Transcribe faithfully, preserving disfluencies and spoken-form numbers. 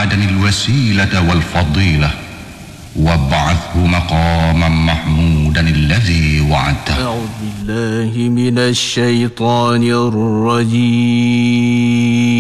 محمدا الوسيلة والفضيلة وابعثه مقاما محمودا الذي وعدته. أعوذ بالله من الشيطان الرجيم.